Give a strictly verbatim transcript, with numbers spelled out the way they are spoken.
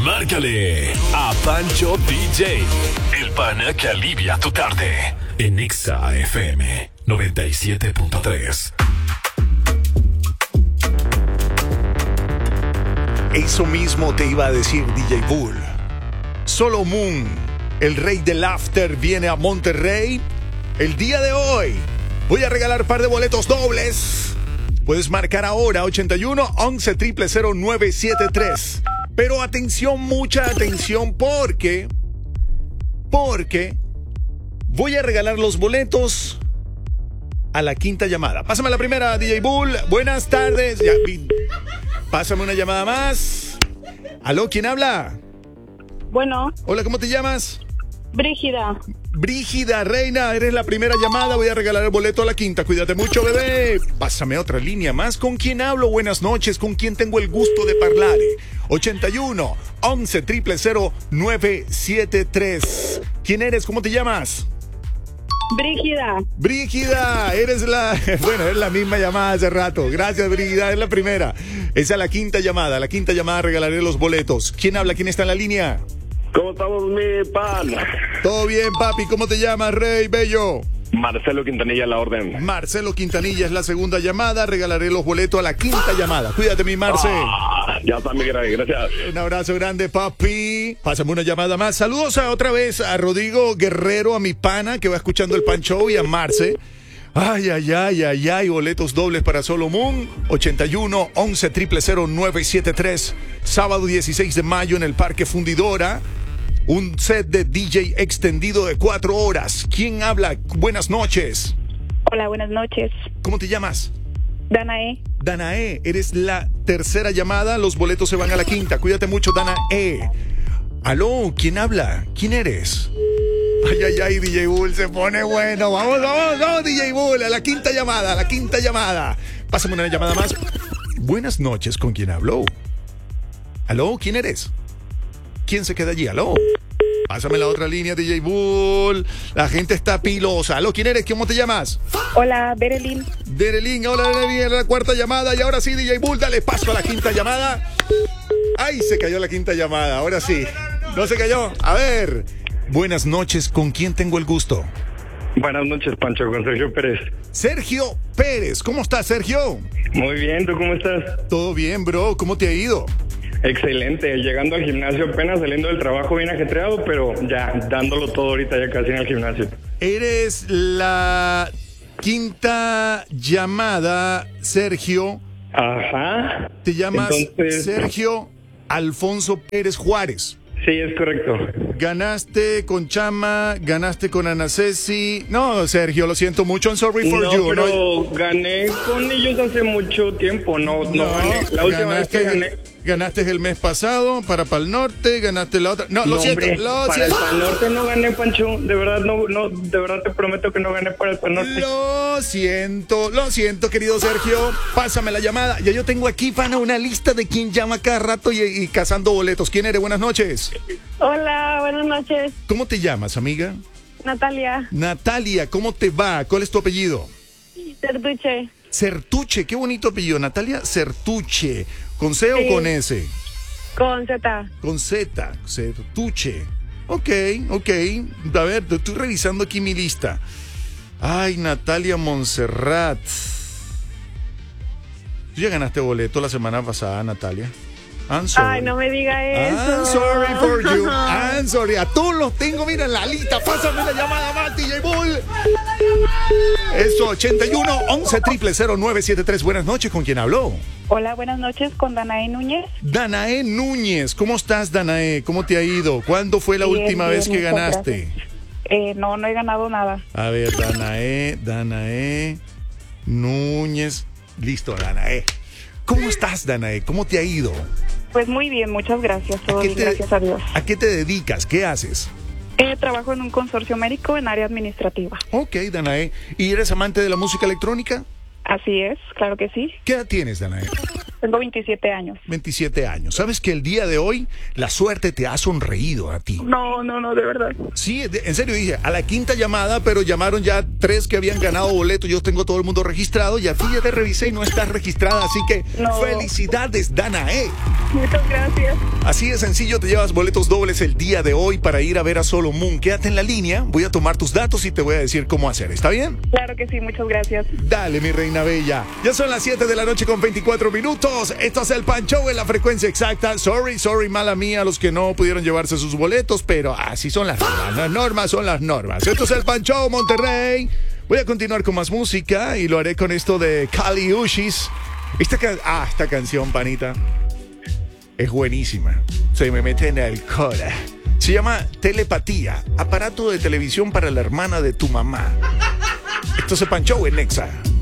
Márcale a Pancho D J, el pana que alivia tu tarde. En Exa F M noventa y siete punto tres. Eso mismo te iba a decir D J Bull. Solo Moon, el rey del after, viene a Monterrey el día de hoy. Voy a regalar un par de boletos dobles. Puedes marcar ahora ochenta y uno, once, cero cero cero, nueve siete tres. Pero atención, mucha atención, porque porque voy a regalar los boletos a la quinta llamada. Pásame la primera, D J Bull. Buenas tardes. Ya, pásame una llamada más. ¿Aló? ¿Quién habla? Bueno. Hola, ¿cómo te llamas? Brígida. Brígida, reina, eres la primera llamada. Voy a regalar el boleto a la quinta. Cuídate mucho, bebé. Pásame otra línea más. ¿Con quién hablo? Buenas noches. ¿Con quién tengo el gusto de parlare? ochenta y uno, once, cero cero cero, nueve siete tres. ¿Quién eres? ¿Cómo te llamas? Brígida. Brígida, eres la... Bueno, es la misma llamada hace rato. Gracias, Brígida, es la primera. Esa es la quinta llamada. La quinta llamada regalaré los boletos. ¿Quién habla? ¿Quién está en la línea? ¿Cómo estamos, mi pan? Todo bien, papi. ¿Cómo te llamas, rey bello? Marcelo Quintanilla, la orden. Marcelo Quintanilla es la segunda llamada. Regalaré los boletos a la quinta llamada. Cuídate, mi Marce. Ah, ya está, mi grande. Gracias. Un abrazo grande, papi. Pásame una llamada más. Saludos a, otra vez a Rodrigo Guerrero, a mi pana que va escuchando el Pan Show, y a Marce. Ay, ay, ay, ay, ay. Boletos dobles para Solo Moon. ochenta y uno, once, cero cero cero, nueve siete tres. Sábado dieciséis de mayo en el Parque Fundidora. Un set de D J extendido de cuatro horas. ¿Quién habla? Buenas noches. Hola, buenas noches. ¿Cómo te llamas? Danae. Danae, eres la tercera llamada. Los boletos se van a la quinta. Cuídate mucho, Danae. Aló, ¿quién habla? ¿Quién eres? Ay, ay, ay, D J Bull se pone bueno. Vamos, vamos, vamos, D J Bull. A la quinta llamada, a la quinta llamada. Pásame una llamada más. Buenas noches, ¿con quién habló? Aló, ¿quién eres? ¿Quién se queda allí? Aló. Pásame la otra línea, D J Bull. La gente está pilosa. Aló, ¿quién eres? ¿Cómo te llamas? Hola, Berelín. Berelín, hola, Berelín, la cuarta llamada. Y ahora sí, D J Bull, dale paso a la quinta llamada. Ay, se cayó la quinta llamada. Ahora sí. ¿No se cayó? A ver. Buenas noches, ¿con quién tengo el gusto? Buenas noches, Pancho, con Sergio Pérez. Sergio Pérez, ¿cómo estás, Sergio? Muy bien, ¿tú cómo estás? Todo bien, bro. ¿Cómo te ha ido? Excelente, llegando al gimnasio apenas, saliendo del trabajo bien ajetreado, pero ya dándolo todo ahorita ya casi en el gimnasio. Eres la quinta llamada, Sergio. Ajá. Te llamas Entonces... Sergio Alfonso Pérez Juárez. Sí, es correcto. Ganaste con Chama, ganaste con Ana Ceci. No, Sergio, lo siento mucho. I'm sorry for no, you. Pero no, gané con ellos hace mucho tiempo. No, no, no gané. La última ganaste, vez que gané. Ganaste el mes pasado para Pal Norte, ganaste la otra. No, lo no, siento, hombre, lo para siento. el Pal Norte no gané, Pancho. De verdad, no, no, de verdad te prometo que no gané para el Pal Norte. Lo siento, lo siento, querido Sergio. Pásame la llamada. Ya yo tengo aquí, pana, una lista de quién llama cada rato y, y cazando boletos. ¿Quién eres? Buenas noches. Hola, buenas noches. ¿Cómo te llamas, amiga? Natalia. Natalia, ¿cómo te va? ¿Cuál es tu apellido? Certuche. Certuche, qué bonito apellido, Natalia Certuche. ¿Con C o Sí. con S? Con Z. Con Z, Certuche. Ok, ok. A ver, estoy revisando aquí mi lista. Ay, Natalia Montserrat. Tú ya ganaste boleto la semana pasada, Natalia. I'm sorry. Ay, no me diga eso. I'm sorry for you. I'm sorry. A todos los tengo, mira, en la lista. Pásame la llamada más, D J Bull. Eso, ochenta y uno, once, cero cero cero, nueve siete tres. Buenas noches, ¿con quién habló? Hola, buenas noches, con Danae Núñez. Danae Núñez. ¿Cómo estás, Danae? ¿Cómo te ha ido? ¿Cuándo fue la Bien, última bien, vez que muchas ganaste? gracias. Eh, no, no he ganado nada. A ver, Danae, Danae Núñez. Listo, Danae. ¿Cómo estás, Danae? ¿Cómo te ha ido? Pues muy bien, muchas gracias. Todo bien, te, gracias a Dios. ¿A qué te dedicas? ¿Qué haces? Eh, trabajo en un consorcio médico en área administrativa. Ok, Danae. ¿Y eres amante de la música electrónica? Así es, claro que sí. ¿Qué edad tienes, Danae? Tengo veintisiete años. veintisiete años. ¿Sabes que el día de hoy la suerte te ha sonreído a ti? No, no, no, de verdad. Sí, de- en serio dije, a la quinta llamada, pero llamaron ya tres que habían ganado boletos. Yo tengo todo el mundo registrado y a ti ya te revisé y no estás registrada. Así que No. felicidades, Danae. Muchas gracias. Así de sencillo, te llevas boletos dobles el día de hoy para ir a ver a Solo Moon. Quédate en la línea, voy a tomar tus datos y te voy a decir cómo hacer. ¿Está bien? Claro que sí, muchas gracias. Dale, mi reina bella. Ya son las siete de la noche con veinticuatro minutos. Esto es el Pan Show en la frecuencia exacta. Sorry, sorry, mala mía, los que no pudieron llevarse sus boletos, pero así son las normas. Las normas son las normas. Esto es el Pan Show, Monterrey. Voy a continuar con más música y lo haré con esto de Kali Uchis. Esta, ca- ah, esta canción, panita, es buenísima. Se me mete en el cora. Se llama Telepatía, aparato de televisión para la hermana de tu mamá. Esto es el Pan Show en Nexa.